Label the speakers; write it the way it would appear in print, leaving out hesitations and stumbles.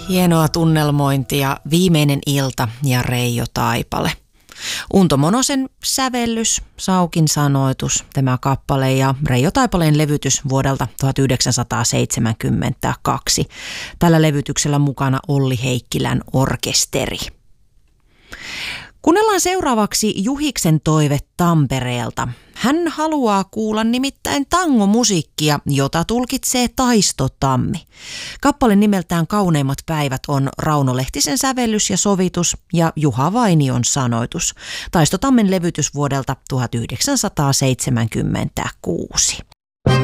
Speaker 1: Hienoa tunnelmointia, Viimeinen ilta ja Reijo Taipale. Unto Monosen sävellys, Saukin sanoitus, tämä kappale ja Reijo Taipaleen levytys vuodelta 1972. Tällä levytyksellä mukana Olli Heikkilän orkesteri. Kuunnellaan seuraavaksi Juhiksen toive Tampereelta. Hän haluaa kuulla nimittäin tangomusiikkia, jota tulkitsee Taisto Tammi. Kappale nimeltään Kauneimmat päivät on Rauno Lehtisen sävellys ja sovitus ja Juha Vainion sanoitus. Taisto Tammen levytys vuodelta 1976.